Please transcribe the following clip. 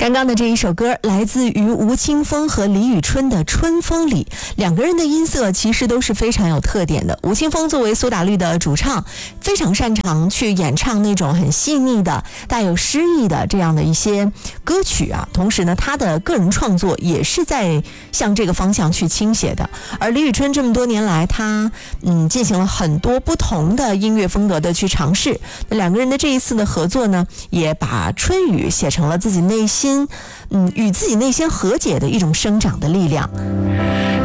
刚刚的这一首歌来自于吴青峰和李宇春的《春风里》，两个人的音色其实都是非常有特点的。吴青峰作为苏打绿的主唱，非常擅长去演唱那种很细腻的、带有诗意的这样的一些歌曲啊。同时呢，他的个人创作也是在向这个方向去倾斜的。而李宇春这么多年来，他进行了很多不同的音乐风格的去尝试。那两个人的这一次的合作呢，也把春雨写成了自己内心与自己内心和解的一种生长的力量。